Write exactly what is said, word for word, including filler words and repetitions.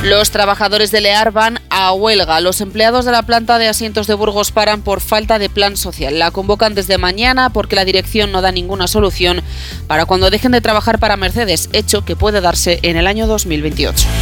Los trabajadores de Lear van a huelga. Los empleados de la planta de asientos de Burgos paran por falta de plan social. La convocan desde mañana porque la dirección no da ninguna solución para cuando dejen de trabajar para Mercedes, hecho que puede darse en el año dos mil veintiocho.